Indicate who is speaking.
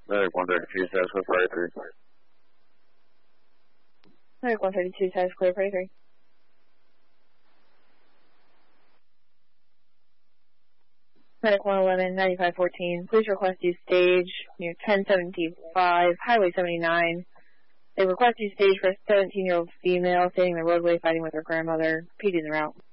Speaker 1: Medic 132, status clear for 83.
Speaker 2: Medic 132, status clear for 83. Medic 111, 9514, please request you stage near 1075, Highway 79. They request you stage for a 17-year-old female standing in the roadway fighting with her grandmother. PD in the route.